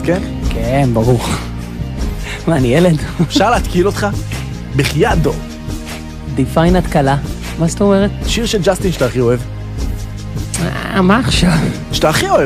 כן? כן, ברור. מה, אני ילד? אפשר להתקיל אותך? בחייאת דור. דיפיין התקלה. מה זאת אומרת? שיר של ג'סטין שאתה הכי אוהב. מה עכשיו? שאתה הכי אוהב.